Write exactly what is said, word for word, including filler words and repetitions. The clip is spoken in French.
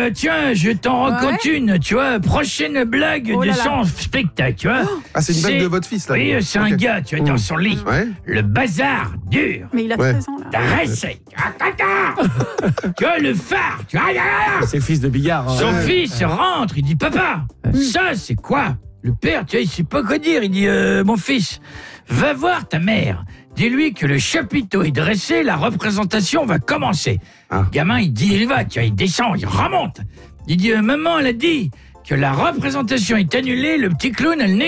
tiens, je t'en raconte Ouais. une, tu vois, prochaine blague Oh de là là. son spectacle, tu vois. Ah, c'est une blague de votre fils, là. Oui, c'est un Ok. gars, tu vois, dans Mmh. son lit. Ouais. Le bazar dur. Mais il a Ouais. treize ans, là. Dresse. Tu vois, le phare, tu vois. C'est le fils de Bigard. hein. Son Ouais. fils rentre, il dit papa, ça c'est quoi? Le père, tu vois, il sait pas quoi dire. Il dit euh, mon fils, va voir ta mère. Dis-lui que le chapiteau est dressé, la représentation va commencer. Ah. Le gamin, il dit, il va, tu vois, il descend, il remonte. Il dit, euh, maman, elle a dit que la représentation est annulée, le petit clown, elle n'est